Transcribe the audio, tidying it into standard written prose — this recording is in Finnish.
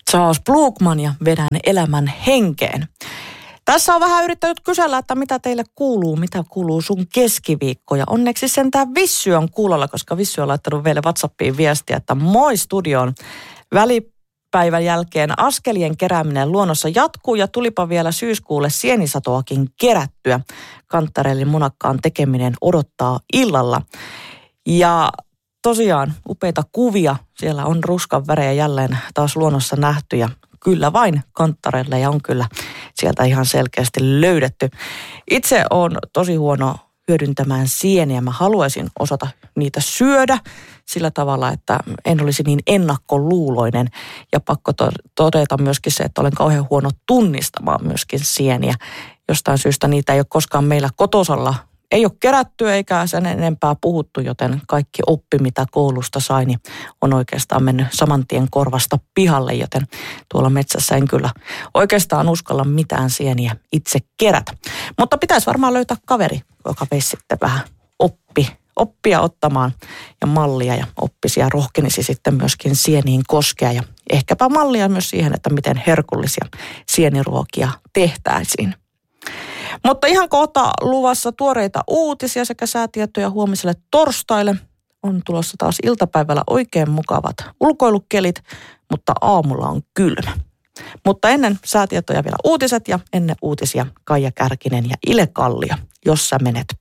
Charles Blugman ja Vedän elämän henkeen. Tässä on vähän yrittänyt kysellä, että mitä teille kuuluu, mitä kuuluu sun keskiviikko. Ja onneksi sentään Vissy on kuulolla, koska Vissy on laittanut vielä WhatsAppiin viestiä, että moi studioon. Välipäivän jälkeen askelien kerääminen luonnossa jatkuu ja tulipa vielä syyskuulle sienisatoakin kerättyä. Kantarellin munakkaan tekeminen odottaa illalla. Ja tosiaan upeita kuvia. Siellä on ruskan värejä jälleen taas luonnossa nähty ja kyllä vain kantarelleja on kyllä sieltä ihan selkeästi löydetty. Itse on tosi huono hyödyntämään sieniä. Mä haluaisin osata niitä syödä sillä tavalla, että en olisi niin ennakkoluuloinen. Ja pakko todeta myöskin se, että olen kauhean huono tunnistamaan myöskin sieniä. Jostain syystä niitä ei ole koskaan meillä kotosalla. Ei ole kerätty eikä sen enempää puhuttu, joten kaikki oppi, mitä koulusta sai, niin on oikeastaan mennyt saman tien korvasta pihalle, joten tuolla metsässä en kyllä oikeastaan uskalla mitään sieniä itse kerätä. Mutta pitäisi varmaan löytää kaveri, joka veisi sitten vähän oppia ottamaan ja mallia ja oppisi ja rohkenisi sitten myöskin sieniin koskea ja ehkäpä mallia myös siihen, että miten herkullisia sieniruokia tehtäisiin. Mutta ihan kohta luvassa tuoreita uutisia sekä säätietoja huomiselle torstaille. On tulossa taas iltapäivällä oikein mukavat ulkoilukelit, mutta aamulla on kylmä. Mutta ennen säätietoja vielä uutiset ja ennen uutisia Kaija Kärkinen ja Ile Kallio, jos sä menet